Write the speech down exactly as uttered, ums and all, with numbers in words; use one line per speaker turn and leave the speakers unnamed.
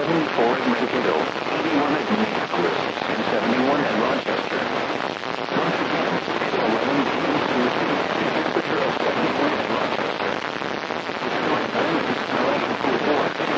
seventy-four at Medicaville, eighty-one at Minneapolis, and seventy-one at Rochester.